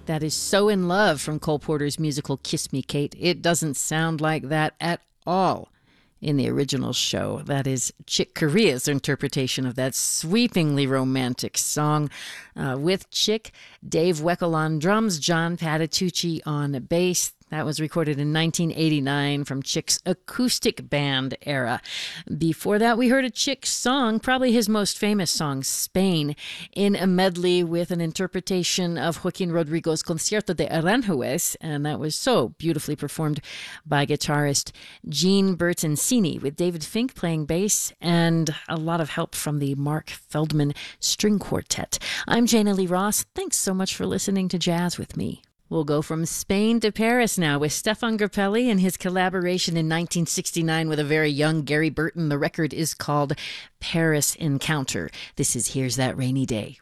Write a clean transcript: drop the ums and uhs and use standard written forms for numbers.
That is So in Love from Cole Porter's musical Kiss Me, Kate. It doesn't sound like that at all in the original show. That is Chick Corea's interpretation of that sweepingly romantic song with Chick, Dave Weckl on drums, John Patitucci on bass. That was recorded in 1989 from Chick's acoustic band era. Before that, we heard a Chick song, probably his most famous song, Spain, in a medley with an interpretation of Joaquin Rodrigo's Concierto de Aranjuez, and that was so beautifully performed by guitarist Gene Bertoncini, with David Fink playing bass and a lot of help from the Mark Feldman String Quartet. I'm Jana Lee Ross. Thanks so much for listening to Jazz with me. We'll go from Spain to Paris now with Stefan Grappelli and his collaboration in 1969 with a very young Gary Burton. The record is called Paris Encounter. This is Here's That Rainy Day.